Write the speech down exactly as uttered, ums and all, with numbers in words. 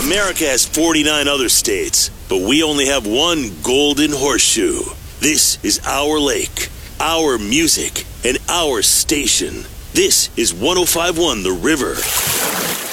America has forty-nine other states, but we only have one golden horseshoe. This is our lake, our music, and our station. This is one oh five point one The River.